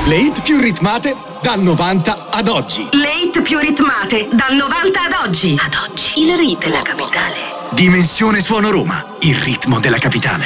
Le hit più ritmate dal 90 ad oggi. Le hit più ritmate dal 90 ad oggi. Ad oggi. Il ritmo della capitale. Dimensione Suono Roma, il ritmo della capitale.